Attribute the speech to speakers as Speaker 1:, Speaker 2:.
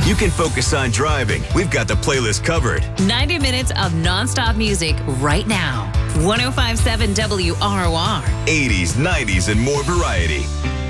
Speaker 1: You can focus on driving. We've got the playlist covered.
Speaker 2: 90 minutes of nonstop music right now. 105.7 WROR.
Speaker 1: 80s, 90s, and more variety.